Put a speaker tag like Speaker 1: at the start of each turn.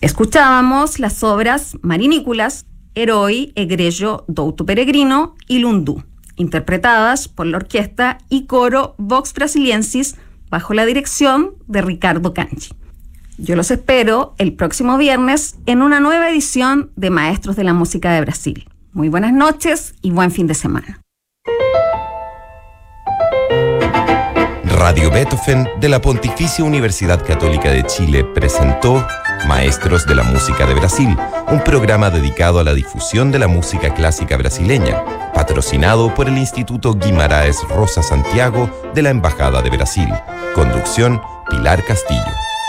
Speaker 1: Escuchábamos las obras Marinículas, Heroi, Egregio, Douto Peregrino y Lundú, interpretadas por la orquesta y coro Vox Brasiliensis bajo la dirección de Ricardo Canchi. Yo los espero el próximo viernes en una nueva edición de Maestros de la Música de Brasil. Muy buenas noches y buen fin de semana.
Speaker 2: Radio Beethoven de la Pontificia Universidad Católica de Chile presentó Maestros de la Música de Brasil, un programa dedicado a la difusión de la música clásica brasileña, patrocinado por el Instituto Guimarães Rosa Santiago de la Embajada de Brasil. Conducción, Pilar Castillo.